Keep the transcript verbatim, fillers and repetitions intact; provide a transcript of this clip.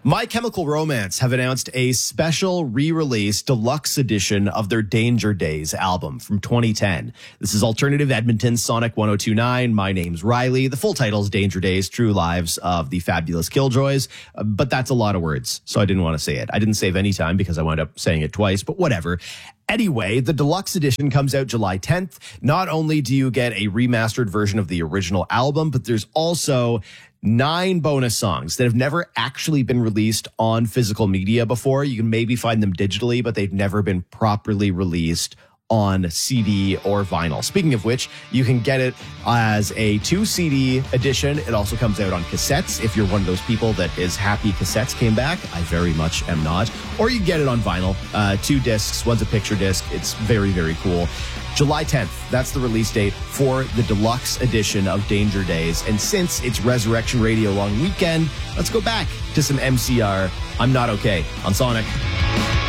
My Chemical Romance have announced a special re-release deluxe edition of their Danger Days album from twenty ten. This is Alternative Edmonton Sonic one oh two point nine. My name's Riley. The full title is Danger Days, True Lives of the Fabulous Killjoys. Uh, but that's a lot of words, so I didn't want to say it. I didn't save any time because I wound up saying it twice, but whatever. Anyway, the deluxe edition comes out July tenth. Not only do you get a remastered version of the original album, but there's also nine bonus songs that have never actually been released on physical media before. You can maybe find them digitally, but they've never been properly released on C D or vinyl. Speaking of which, you can get it as a two C D edition. It also comes out on cassettes if you're one of those people that is happy cassettes came back. I very much am not. Or you can get it on vinyl. Uh, two discs, one's a picture disc. It's very, very cool. July tenth, that's the release date for the deluxe edition of Danger Days. And since it's Resurrection Radio long weekend, let's go back to some M C R. I'm Not Okay on Sonic.